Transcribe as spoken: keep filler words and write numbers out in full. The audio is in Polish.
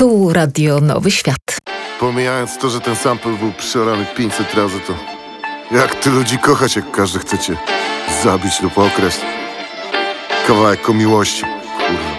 Tu Radio Nowy Świat. Pomijając to, że ten sample był przeorany pięćset razy, to jak ty ludzi kochać, jak każdy chcecie zabić lub okraść? Kawałek o miłości, kurwa.